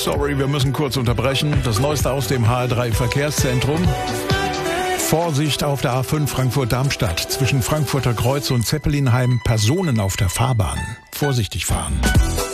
Sorry, wir müssen kurz unterbrechen. Das Neueste aus dem HR3 Verkehrszentrum. Vorsicht auf der A5 Frankfurt-Darmstadt. Zwischen Frankfurter Kreuz und Zeppelinheim Personen auf der Fahrbahn. Vorsichtig fahren.